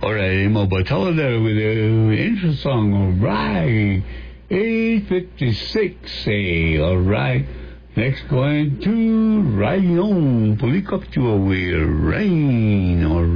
All right, Mo Batalla with an intro song. All right, 8:56. All right. Next, going to Rayon Polycopture with Rain. All right.